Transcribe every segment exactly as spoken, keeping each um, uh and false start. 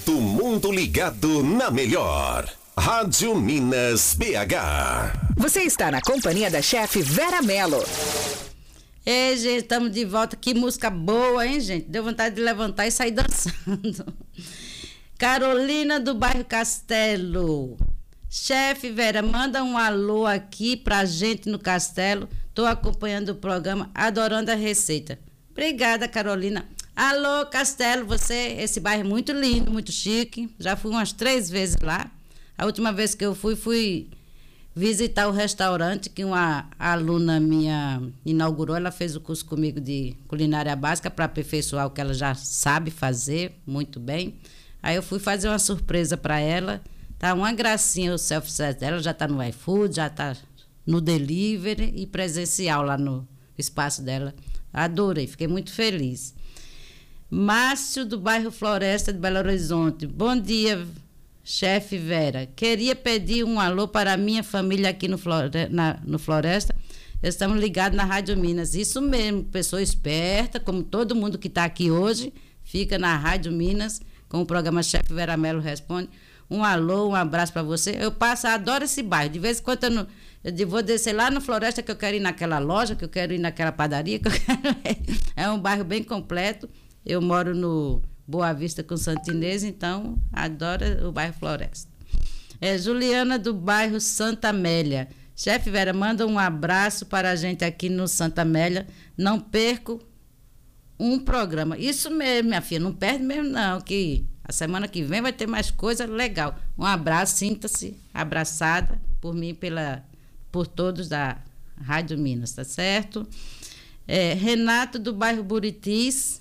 Do mundo ligado na melhor. Rádio Minas B H. Você está na companhia da chefe Vera Mello. Ei, gente, estamos de volta. Que música boa, hein, gente? Deu vontade de levantar e sair dançando. Carolina do bairro Castelo. Chefe Vera, manda um alô aqui pra gente no Castelo. Tô acompanhando o programa, adorando a receita. Obrigada, Carolina. Alô, Castelo, você, esse bairro é muito lindo, muito chique. Já fui umas três vezes lá. A última vez que eu fui, fui visitar o restaurante que uma aluna minha inaugurou. Ela fez o curso comigo de culinária básica para aperfeiçoar o que ela já sabe fazer muito bem. Aí eu fui fazer uma surpresa para ela. Tá uma gracinha o self-service dela, já tá no iFood, já tá no delivery e presencial lá no espaço dela. Adorei, fiquei muito feliz. Márcio do bairro Floresta de Belo Horizonte. Bom dia, chefe Vera. Queria pedir um alô para a minha família aqui no, Flore- na, no Floresta. Estamos ligados na Rádio Minas. Isso mesmo, pessoa esperta, como todo mundo que está aqui hoje, fica na Rádio Minas com o programa Chefe Vera Mello Responde. Um alô, um abraço para você. Eu passo, adoro esse bairro. De vez em quando eu, não, eu vou descer lá no Floresta, que eu quero ir naquela loja, que eu quero ir naquela padaria, que eu quero... É um bairro bem completo. Eu moro no Boa Vista com Santa Inês, então adoro o bairro Floresta. É, Juliana do bairro Santa Amélia. Chefe Vera, manda um abraço para a gente aqui no Santa Amélia. Não perco um programa. Isso mesmo, minha filha, não perde mesmo não, que a semana que vem vai ter mais coisa legal. Um abraço, sinta-se abraçada por mim, pela, por todos da Rádio Minas, tá certo? É, Renato do bairro Buritis.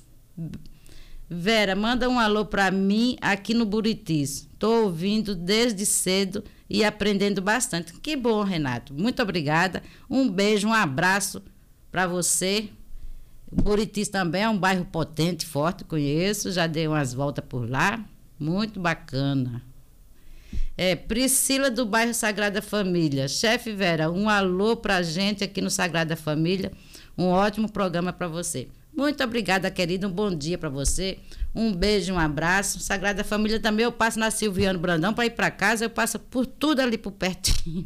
Vera, manda um alô para mim aqui no Buritis. Estou ouvindo desde cedo e aprendendo bastante. Que bom, Renato. Muito obrigada. Um beijo, um abraço para você. Buritis também é um bairro potente, forte, conheço. Já dei umas voltas por lá. Muito bacana. É, Priscila do bairro Sagrada Família. Chefe Vera, um alô para a gente aqui no Sagrada Família. Um ótimo programa para você. Muito obrigada, querida. Um bom dia para você. Um beijo, um abraço. Sagrada Família também, eu passo na Silviano Brandão para ir para casa. Eu passo por tudo ali por pertinho.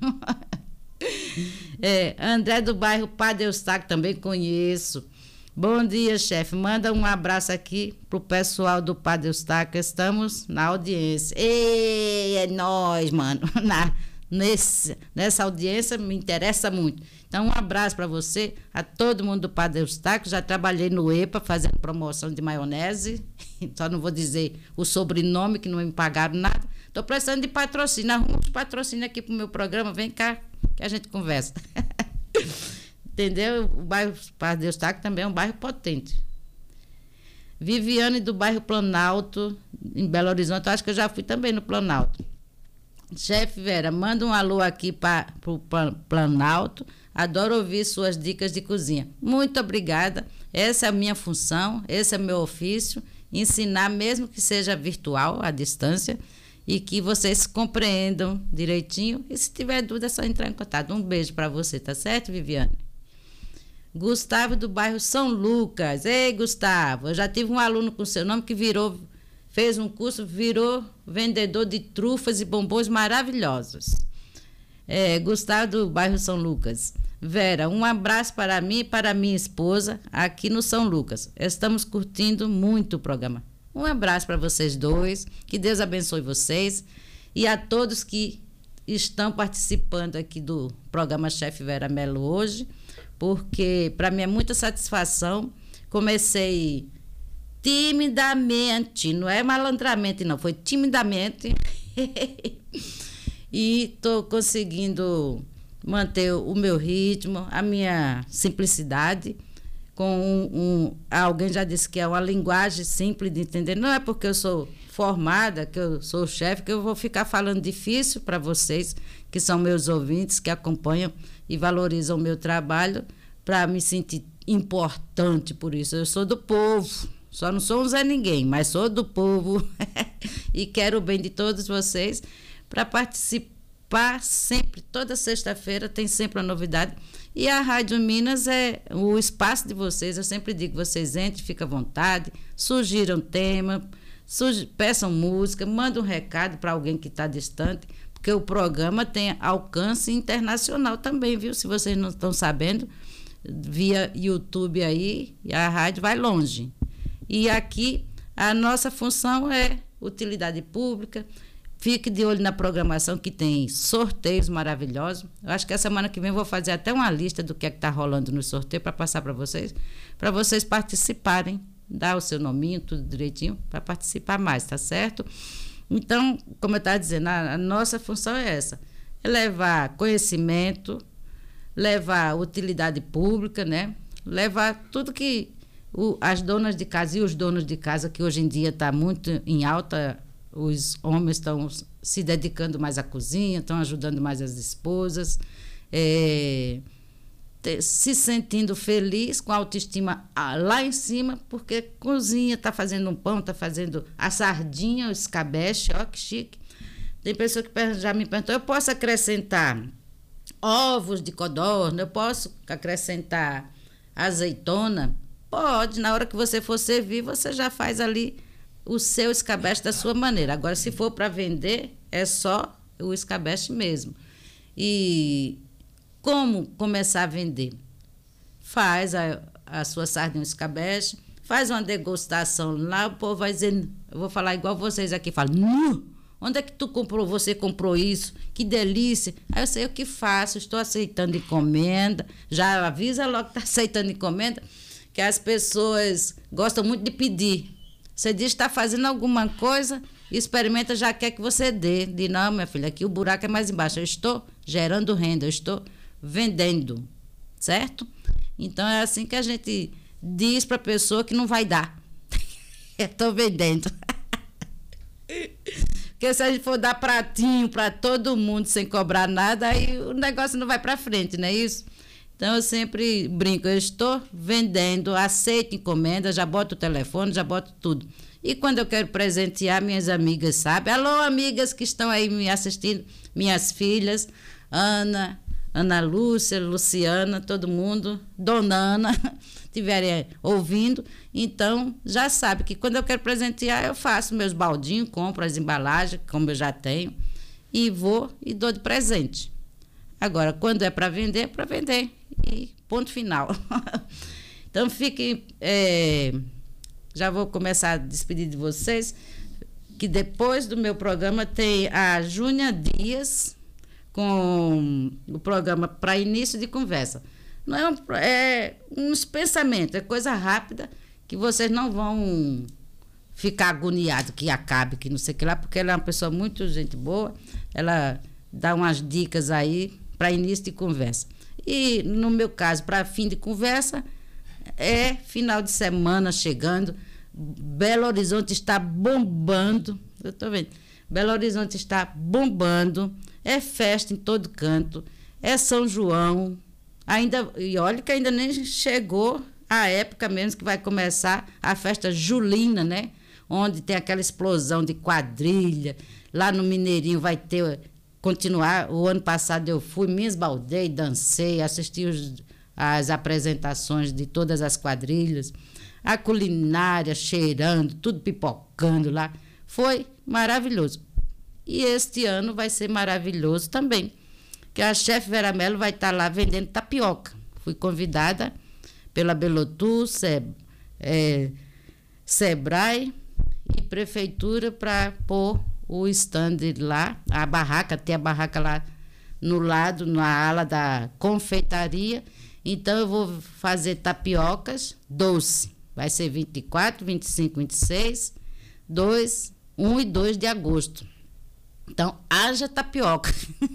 É, André do bairro Padre Eustáquio também conheço. Bom dia, chefe. Manda um abraço aqui pro pessoal do Padre Eustáquio. Estamos na audiência. Ei, é nóis, mano. Na, nesse, nessa audiência me interessa muito. Então, um abraço para você, a todo mundo do Padre Eustáquio. Já trabalhei no E P A fazendo promoção de maionese. Só não vou dizer o sobrenome, que não me pagaram nada. Estou precisando de patrocínio. Arruma uns patrocínios aqui para o meu programa. Vem cá que a gente conversa. Entendeu? O bairro Padre Eustáquio também é um bairro potente. Viviane do bairro Planalto, em Belo Horizonte. Eu acho que eu já fui também no Planalto. Chefe Vera, manda um alô aqui para o Planalto. Adoro ouvir suas dicas de cozinha. Muito obrigada. Essa é a minha função, esse é o meu ofício. Ensinar, mesmo que seja virtual, à distância, e que vocês compreendam direitinho. E se tiver dúvida, é só entrar em contato. Um beijo para você, tá certo, Viviane? Gustavo do bairro São Lucas. Ei, Gustavo, eu já tive um aluno com seu nome que virou... Fez um curso, virou vendedor de trufas e bombons maravilhosos. É, Gustavo do bairro São Lucas. Vera, um abraço para mim e para minha esposa aqui no São Lucas. Estamos curtindo muito o programa. Um abraço para vocês dois. Que Deus abençoe vocês. E a todos que estão participando aqui do programa Chefe Vera Mello hoje. Porque para mim é muita satisfação. Comecei... timidamente, não é malandramente não, foi timidamente e estou conseguindo manter o meu ritmo, a minha simplicidade, com um, um, alguém já disse que é uma linguagem simples de entender, não é porque eu sou formada, que eu sou chefe, que eu vou ficar falando difícil para vocês, que são meus ouvintes, que acompanham e valorizam o meu trabalho, para me sentir importante por isso, eu sou do povo. Só não sou um Zé Ninguém, mas sou do povo e quero o bem de todos vocês para participar sempre. Toda sexta-feira tem sempre uma novidade. E a Rádio Minas é o espaço de vocês. Eu sempre digo, vocês entrem, fiquem à vontade, sugiram tema, Suge, peçam música, mandem um recado para alguém que está distante, porque o programa tem alcance internacional também, viu? Se vocês não estão sabendo, via YouTube aí, a rádio vai longe. E aqui a nossa função é utilidade pública. Fique de olho na programação, que tem sorteios maravilhosos. Eu acho que a semana que vem eu vou fazer até uma lista do que é que está rolando no sorteio para passar para vocês, para vocês participarem, dar o seu nominho, tudo direitinho, para participar mais, tá certo? Então, como eu estava dizendo, a, a nossa função é essa, é levar conhecimento, levar utilidade pública, né? Levar tudo que o, as donas de casa e os donos de casa, que hoje em dia está muito em alta. Os homens estão se dedicando mais à cozinha, estão ajudando mais as esposas, é, te, se sentindo feliz, com a autoestima lá em cima, porque cozinha, está fazendo um pão, está fazendo a sardinha, o escabeche, ó que chique. Tem pessoa que já me perguntou, eu posso acrescentar ovos de codorna, eu posso acrescentar azeitona? Pode, na hora que você for servir, você já faz ali o seu escabeche da sua maneira. Agora, se for para vender, é só o escabeche mesmo. E como começar a vender? Faz a, a sua sardinha escabeche, faz uma degustação lá, o povo vai dizer, eu vou falar igual vocês aqui, fala, nu, onde é que tu comprou, você comprou isso? Que delícia. Aí eu sei o que faço, estou aceitando encomenda, já avisa logo que está aceitando encomenda, que as pessoas gostam muito de pedir. Você diz que está fazendo alguma coisa, experimenta, já quer que você dê. Diz, não, minha filha, aqui o buraco é mais embaixo. Eu estou gerando renda, eu estou vendendo, certo? Então, é assim que a gente diz para a pessoa que não vai dar. Eu estou vendendo. Porque se a gente for dar pratinho para todo mundo sem cobrar nada, aí o negócio não vai para frente, não é isso? Então, eu sempre brinco, eu estou vendendo, aceito encomenda, já boto o telefone, já boto tudo. E quando eu quero presentear, minhas amigas sabem. Alô, amigas que estão aí me assistindo, minhas filhas, Ana, Ana Lúcia, Luciana, todo mundo, Dona Ana, estiverem ouvindo. Então, já sabe que quando eu quero presentear, eu faço meus baldinhos, compro as embalagens, como eu já tenho, e vou e dou de presente. Agora, quando é para vender, é para vender. E ponto final. Então, fiquem... É, já vou começar a despedir de vocês, que depois do meu programa tem a Júnia Dias com o programa para início de conversa. Não é, um, é uns pensamentos, é coisa rápida, que vocês não vão ficar agoniados que acabe, que não sei o que lá, porque ela é uma pessoa muito gente boa, ela dá umas dicas aí para início de conversa. E, no meu caso, para fim de conversa, é final de semana chegando, Belo Horizonte está bombando, eu estou vendo, Belo Horizonte está bombando, é festa em todo canto, é São João, ainda, e olha que ainda nem chegou a época mesmo que vai começar a festa julina, né? Onde tem aquela explosão de quadrilha, lá no Mineirinho vai ter... continuar. O ano passado eu fui, me esbaldei, dancei, assisti os, as apresentações de todas as quadrilhas, a culinária cheirando, tudo pipocando lá. Foi maravilhoso. E este ano vai ser maravilhoso também, que a chefe Vera Mello vai estar lá vendendo tapioca. Fui convidada pela Belotu, Se, é, Sebrae e Prefeitura para pôr o stand lá, a barraca, tem a barraca lá no lado, na ala da confeitaria. Então, eu vou fazer tapiocas doce. Vai ser vinte e quatro, vinte e cinco, vinte e seis, dois, um e dois de agosto. Então, haja tapioca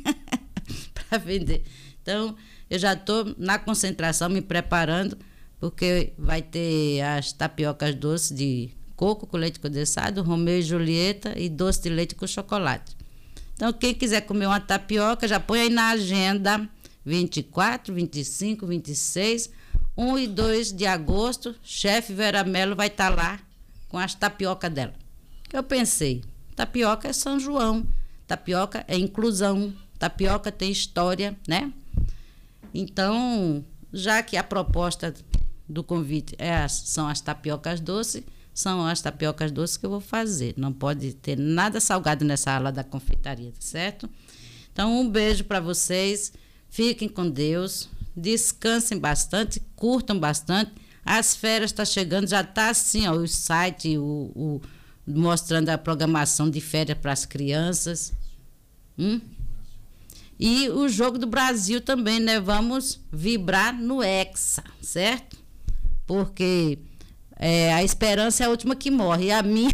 para vender. Então, eu já estou na concentração, me preparando, porque vai ter as tapiocas doces de coco com leite condensado, Romeu e Julieta e doce de leite com chocolate. Então, quem quiser comer uma tapioca, já põe aí na agenda, vinte e quatro, vinte e cinco, vinte e seis, um e dois de agosto, chefe Vera Mello vai estar lá com as tapiocas dela. Eu pensei, tapioca é São João, tapioca é inclusão, tapioca tem história, né? Então, já que a proposta do convite é as, são as tapiocas doces, são as tapiocas doces que eu vou fazer. Não pode ter nada salgado nessa ala da confeitaria, tá certo? Então, um beijo para vocês. Fiquem com Deus. Descansem bastante, curtam bastante. As férias estão chegando, já está assim, ó, o site o, o, mostrando a programação de férias para as crianças. Hum? E o jogo do Brasil também, né? Vamos vibrar no Hexa, certo? Porque é, a esperança é a última que morre. E a minha...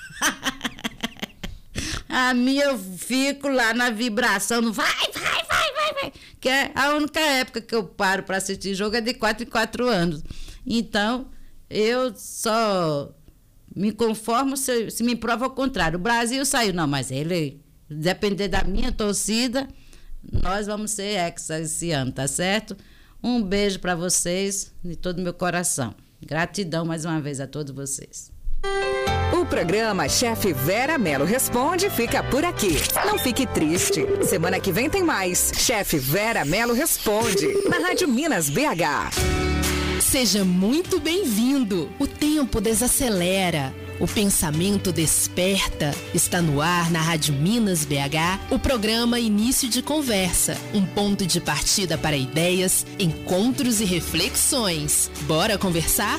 a minha eu fico lá na vibração, no vai, vai, vai, vai, vai. Que é a única época que eu paro para assistir jogo é de quatro em quatro anos. Então, eu só me conformo se, se me prova ao contrário. O Brasil saiu, não, mas ele, depender da minha torcida, nós vamos ser hexa esse ano, tá certo? Um beijo para vocês, de todo o meu coração. Gratidão mais uma vez a todos vocês. O programa Chefe Vera Mello Responde fica por aqui. Não fique triste. Semana que vem tem mais. Chefe Vera Mello Responde, na Rádio Minas B H. Seja muito bem-vindo. O tempo desacelera. O pensamento desperta. Está no ar na Rádio Minas B H, o programa Início de Conversa, um ponto de partida para ideias, encontros e reflexões. Bora conversar?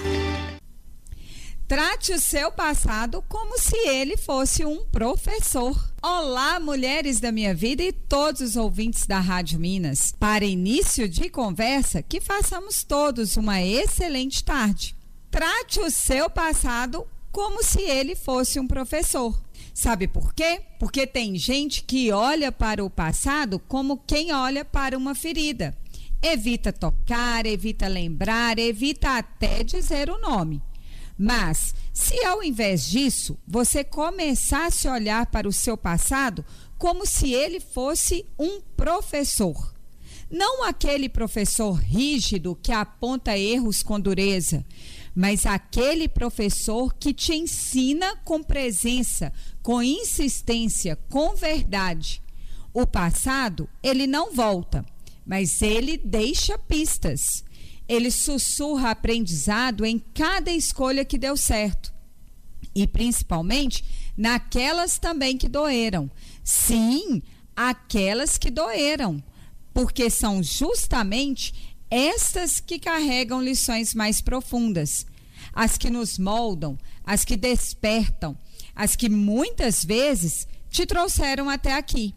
Trate o seu passado como se ele fosse um professor. Olá, mulheres da minha vida e todos os ouvintes da Rádio Minas. Para início de conversa, que façamos todos uma excelente tarde. Trate o seu passado como se ele fosse um professor. Sabe por quê? Porque tem gente que olha para o passado como quem olha para uma ferida. Evita tocar, evita lembrar, evita até dizer o nome. Mas, se ao invés disso, você começasse a olhar para o seu passado como se ele fosse um professor. Não aquele professor rígido que aponta erros com dureza, mas aquele professor que te ensina com presença, com insistência, com verdade. O passado, ele não volta, mas ele deixa pistas. Ele sussurra aprendizado em cada escolha que deu certo. E principalmente naquelas também que doeram. Sim, aquelas que doeram. Porque são justamente estas que carregam lições mais profundas. As que nos moldam, as que despertam, as que muitas vezes te trouxeram até aqui.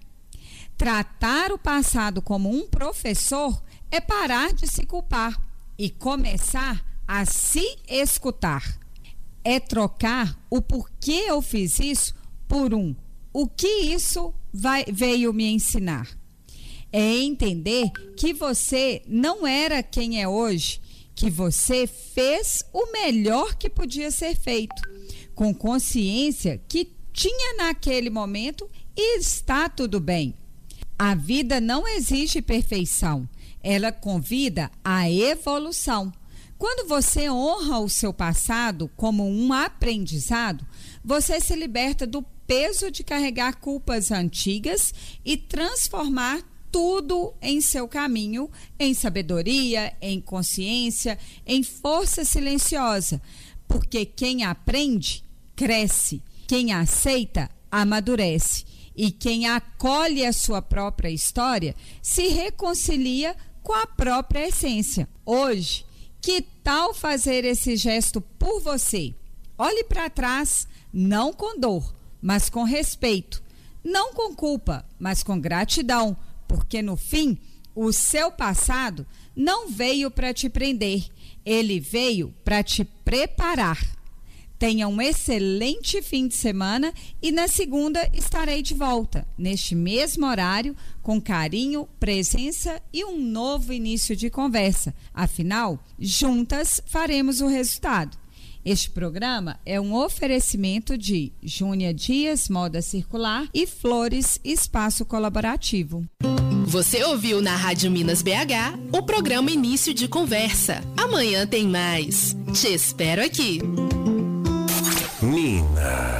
Tratar o passado como um professor é parar de se culpar e começar a se escutar. É trocar o porquê eu fiz isso por um o que isso vai, veio me ensinar. É entender que você não era quem é hoje, que você fez o melhor que podia ser feito, com consciência que tinha naquele momento e está tudo bem. A vida não exige perfeição. Ela convida à evolução. Quando você honra o seu passado como um aprendizado, você se liberta do peso de carregar culpas antigas e transformar tudo em seu caminho, em sabedoria, em consciência, em força silenciosa. Porque quem aprende, cresce. Quem aceita, amadurece. E quem acolhe a sua própria história, se reconcilia com a própria essência. Hoje, que tal fazer esse gesto por você? Olhe para trás, não com dor, mas com respeito. Não com culpa, mas com gratidão, porque no fim, o seu passado não veio para te prender, ele veio para te preparar. Tenha um excelente fim de semana e na segunda estarei de volta, neste mesmo horário, com carinho, presença e um novo início de conversa. Afinal, juntas faremos o resultado. Este programa é um oferecimento de Júnia Dias, Moda Circular e Flores, Espaço Colaborativo. Você ouviu na Rádio Minas B H o programa Início de Conversa. Amanhã tem mais. Te espero aqui. Minas.